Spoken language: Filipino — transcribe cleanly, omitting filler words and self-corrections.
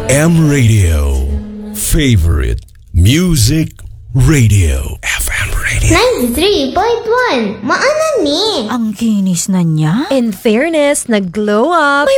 FM Radio. Favorite Music Radio. FM Radio. 93.1. Maanan ni. Ang kinis na niya. In fairness, nag-glow up. May